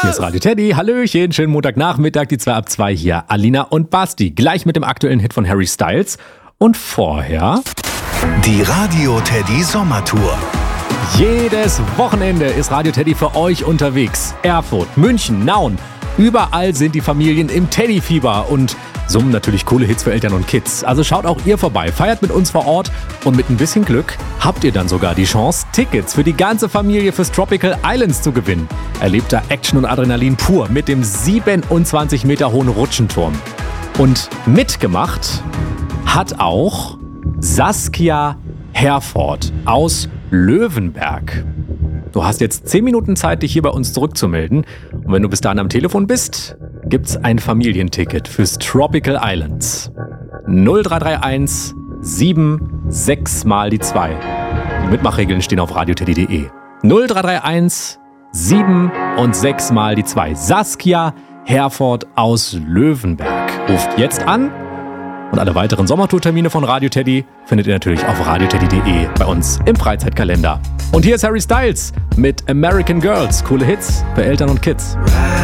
Hier ist Radio Teddy. Hallöchen, schönen Montagnachmittag, die 2 ab 2 hier. Alina und Basti, gleich mit dem aktuellen Hit von Harry Styles. Und vorher die Radio Teddy Sommertour. Jedes Wochenende ist Radio Teddy für euch unterwegs. Erfurt, München, Nauen. Überall sind die Familien im Teddy-Fieber und summen natürlich coole Hits für Eltern und Kids. Also schaut auch ihr vorbei, feiert mit uns vor Ort und mit ein bisschen Glück habt ihr dann sogar die Chance, Tickets für die ganze Familie fürs Tropical Islands zu gewinnen. Erlebt da Action und Adrenalin pur mit dem 27 Meter hohen Rutschenturm. Und mitgemacht hat auch Saskia Herford aus Löwenberg. Du hast jetzt 10 Minuten Zeit, dich hier bei uns zurückzumelden. Und wenn du bis dahin am Telefon bist, gibt's ein Familienticket fürs Tropical Islands. 0331 76 mal die 2. Die Mitmachregeln stehen auf radioteddy.de. 0331 7 und 6 mal die 2. Saskia Herford aus Löwenberg. Ruft jetzt an. Und alle weiteren Sommertourtermine von Radio Teddy findet ihr natürlich auf radioteddy.de bei uns im Freizeitkalender. Und hier ist Harry Styles mit American Girls. Coole Hits für Eltern und Kids.